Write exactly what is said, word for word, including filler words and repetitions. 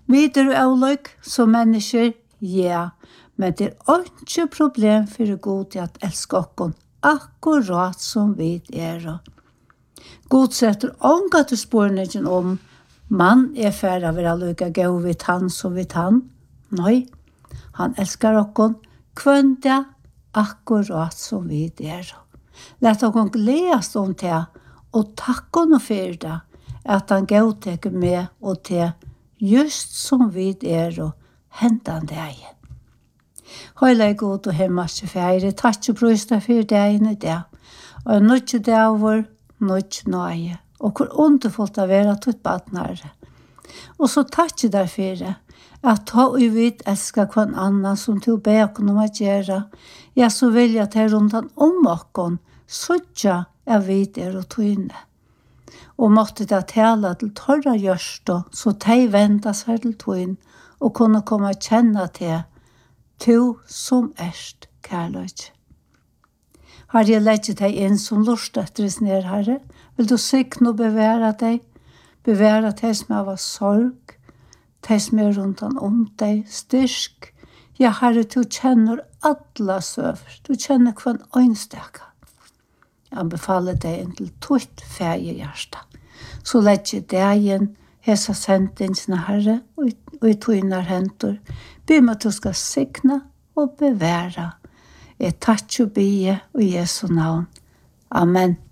Vi er avløk som mennesker, ja, men det er ikke problem for Gud at elske oss akkurat som vi er. Gud setter ånga til spørningen om man er ferdig av å lykke gå vidt han som vidt han. Nei, han elsker oss kvønda akkurat som vi er. Lett oss gledes om det, og takk og for det, at han gåtteker med og til just som vi er og hentan deg. Høyla er god og hemmaste feire, takk og brøsta for deg i det, og nødje dæver, nødje nøye, og hvor underfullt å være tutt badnare. Og så takk der for det, at ta og vidt elsker hver annan som tog bækken om å gjøre, ja, så vil jeg ta rundt han om okken, sånn jeg vidt er og tøyne. Og måtte det tale til torra gjørstå, så de vente seg til tøyne, og kunne komme og kjenne til to som erst kærløk. Har jeg legget deg inn som lort etter oss ned, Herre? Vil du sikne og bevare deg? Bevare deg som av sorg, deg som er rundt om deg, styrk. Ja, Herre, du kjenner alle søver. Du kjenner hver øynstekker. Jeg befaler deg inn til tøtt feie hjerte. Så legger deg inn hese sendingsene, Herre, og i tøyner hentor. Be meg at du skal sikne og bevare. Jeg takker og be i Jesu navn. Amen.